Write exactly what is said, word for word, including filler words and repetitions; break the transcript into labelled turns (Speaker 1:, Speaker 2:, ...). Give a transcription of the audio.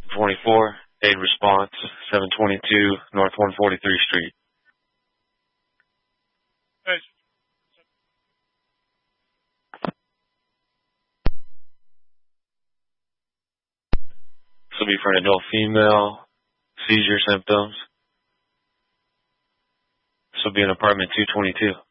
Speaker 1: twenty-four, aid response, seven twenty-two North one forty-three Street.
Speaker 2: Hey.
Speaker 1: This will be for an adult female, seizure symptoms. This will be in apartment two twenty-two.